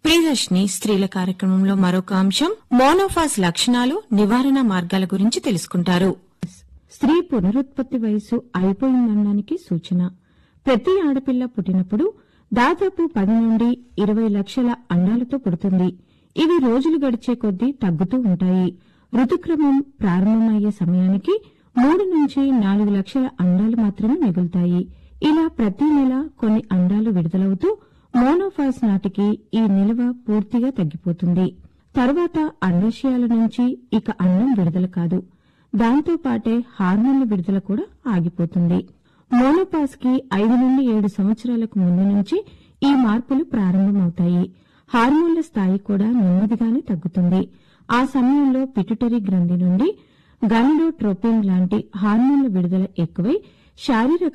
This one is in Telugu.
ప్రియదర్శిని స్త్రీల కార్యక్రమంలో మరొక అంశం మోనోఫాస్ లక్షణాలు, నివారణ మార్గాల గురించి తెలుసుకుంటారు. స్త్రీ పునరుత్పత్తి వయస్సు అయిపోయిందనడానికి సూచన. ప్రతి ఆడపిల్ల పుట్టినప్పుడు దాదాపు 10 నుండి 20 లక్షల అండాలతో పుడుతుంది. ఇవి రోజులు గడిచే కొద్దీ తగ్గుతూ ఉంటాయి. ఋతుక్రమం ప్రారంభమయ్యే సమయానికి 3 నుంచి 4 లక్షల అండాలు మాత్రమే మిగులుతాయి. ఇలా ప్రతి నెల కొన్ని అండాలు విడుదలవుతూ మోనోఫాస్ నాటికి ఈ నిల్వ పూర్తిగా తగ్గిపోతుంది. తర్వాత అండాశయాల నుంచి ఇక అండం విడుదల కాదు. దాంతో పాటే హార్మోన్ల విడుదల కూడా ఆగిపోతుంది. మోనోపాస్ కి 5 నుండి 7 సంవత్సరాలకు ముందు నుంచి ఈ మార్పులు ప్రారంభమవుతాయి. హార్మోన్ల స్థాయి కూడా నెమ్మదిగానే తగ్గుతుంది. ఆ సమయంలో పిట్యూటరీ గ్రంథి నుండి గనిడోట్రోపిన్ లాంటి హార్మోన్ల విడుదల ఎక్కువై శారీరక